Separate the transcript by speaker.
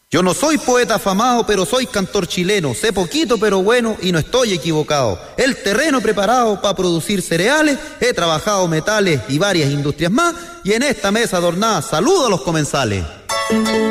Speaker 1: Yo no soy poeta afamado, pero soy cantor chileno. Sé poquito, pero bueno, y no estoy equivocado. El terreno preparado para producir cereales. He trabajado metales y varias industrias más. Y en esta mesa adornada saludo a los comensales.